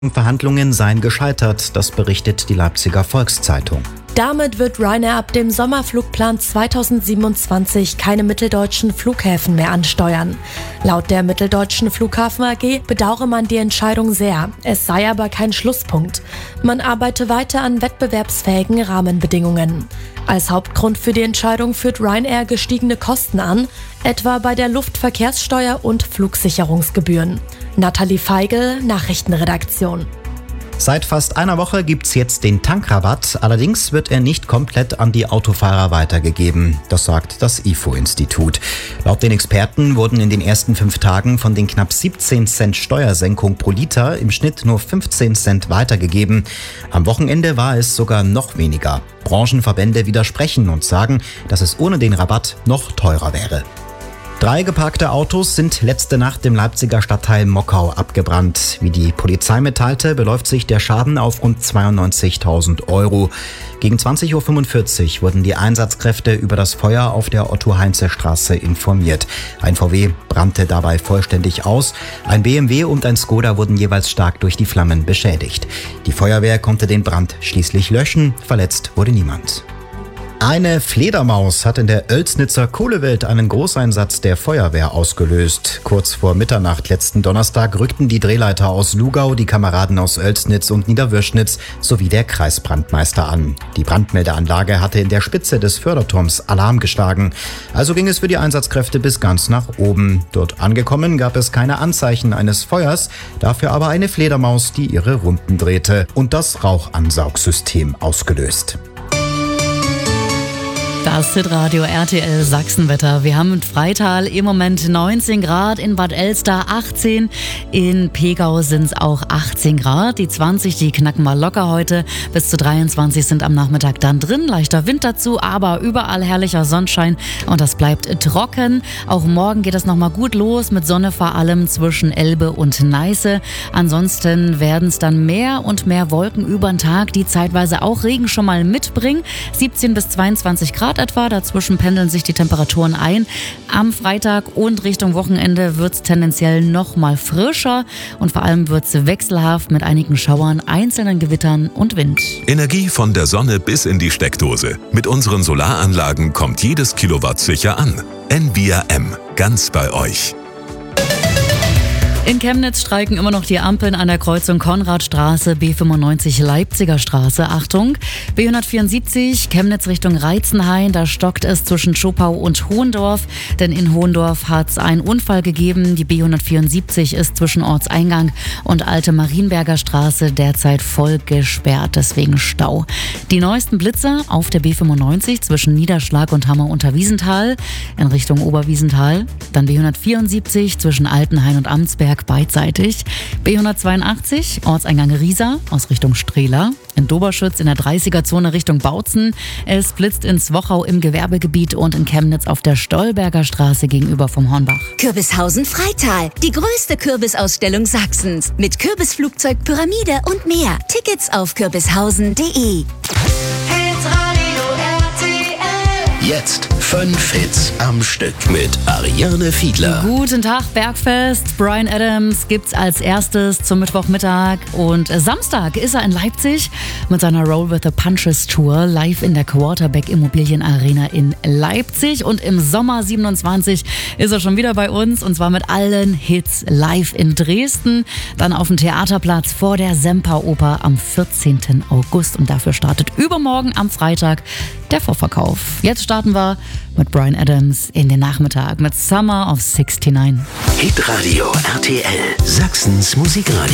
Verhandlungen seien gescheitert, das berichtet die Leipziger Volkszeitung. Damit wird Ryanair ab dem Sommerflugplan 2027 keine mitteldeutschen Flughäfen mehr ansteuern. Laut der Mitteldeutschen Flughafen AG bedauere man die Entscheidung sehr. Es sei aber kein Schlusspunkt. Man arbeite weiter an wettbewerbsfähigen Rahmenbedingungen. Als Hauptgrund für die Entscheidung führt Ryanair gestiegene Kosten an, etwa bei der Luftverkehrssteuer und Flugsicherungsgebühren. Nathalie Feigl, Nachrichtenredaktion. Seit fast einer Woche gibt's jetzt den Tankrabatt, allerdings wird er nicht komplett an die Autofahrer weitergegeben. Das sagt das IFO-Institut. Laut den Experten wurden in den ersten 5 Tagen von den knapp 17 Cent Steuersenkung pro Liter im Schnitt nur 15 Cent weitergegeben. Am Wochenende war es sogar noch weniger. Branchenverbände widersprechen und sagen, dass es ohne den Rabatt noch teurer wäre. 3 geparkte Autos sind letzte Nacht im Leipziger Stadtteil Mockau abgebrannt. Wie die Polizei mitteilte, beläuft sich der Schaden auf rund 92.000 €. Gegen 20.45 Uhr wurden die Einsatzkräfte über das Feuer auf der Otto-Heinze-Straße informiert. Ein VW brannte dabei vollständig aus. Ein BMW und ein Skoda wurden jeweils stark durch die Flammen beschädigt. Die Feuerwehr konnte den Brand schließlich löschen. Verletzt wurde niemand. Eine Fledermaus hat in der Oelsnitzer Kohlewelt einen Großeinsatz der Feuerwehr ausgelöst. Kurz vor Mitternacht letzten Donnerstag rückten die Drehleiter aus Lugau, die Kameraden aus Oelsnitz und Niederwürschnitz sowie der Kreisbrandmeister an. Die Brandmeldeanlage hatte in der Spitze des Förderturms Alarm geschlagen. Also ging es für die Einsatzkräfte bis ganz nach oben. Dort angekommen gab es keine Anzeichen eines Feuers, dafür aber eine Fledermaus, die ihre Runden drehte und das Rauchansaugsystem ausgelöst. Das Hitradio RTL Sachsenwetter. Wir haben in Freital im Moment 19 Grad, in Bad Elster 18, in Pegau sind es auch 18 Grad. Die 20, die knacken wir locker heute. Bis zu 23 sind am Nachmittag dann drin. Leichter Wind dazu, aber überall herrlicher Sonnenschein und das bleibt trocken. Auch morgen geht es nochmal gut los mit Sonne, vor allem zwischen Elbe und Neiße. Ansonsten werden es dann mehr und mehr Wolken über den Tag, die zeitweise auch Regen schon mal mitbringen. 17 bis 22 Grad etwa, dazwischen pendeln sich die Temperaturen ein. Am Freitag und Richtung Wochenende wird es tendenziell noch mal frischer und vor allem wird es wechselhaft mit einigen Schauern, einzelnen Gewittern und Wind. Energie von der Sonne bis in die Steckdose. Mit unseren Solaranlagen kommt jedes Kilowatt sicher an. NVRM, ganz bei euch. In Chemnitz streiken immer noch die Ampeln an der Kreuzung Konradstraße, B95 Leipziger Straße. Achtung, B174 Chemnitz Richtung Reitzenhain, da stockt es zwischen Schopau und Hohendorf, denn in Hohendorf hat es einen Unfall gegeben. Die B174 ist zwischen Ortseingang und Alte Marienberger Straße derzeit voll gesperrt, deswegen Stau. Die neuesten Blitze auf der B95 zwischen Niederschlag und Hammer unter Wiesenthal in Richtung Oberwiesenthal, dann B174 zwischen Altenhain und Amtsberg beidseitig. B182 Ortseingang Riesa aus Richtung Strehla. In Doberschütz in der 30er-Zone Richtung Bautzen. Es blitzt in Zwochau im Gewerbegebiet und in Chemnitz auf der Stolberger Straße gegenüber vom Hornbach. Kürbishausen Freital, die größte Kürbisausstellung Sachsens. Mit Kürbisflugzeug, Pyramide und mehr. Tickets auf kürbishausen.de. Jetzt 5 Hits am Stück mit Ariane Fiedler. Guten Tag, Bergfest. Bryan Adams gibt's als erstes zum Mittwochmittag. Und Samstag ist er in Leipzig mit seiner Roll with the Punches Tour live in der Quarterback Immobilien Arena in Leipzig. Und im Sommer 27 ist er schon wieder bei uns und zwar mit allen Hits live in Dresden. Dann auf dem Theaterplatz vor der Semperoper am 14. August. Und dafür startet übermorgen am Freitag der Vorverkauf. Jetzt starten wir mit Bryan Adams in den Nachmittag mit Summer of '69. Hitradio RTL, Sachsens Musikradio.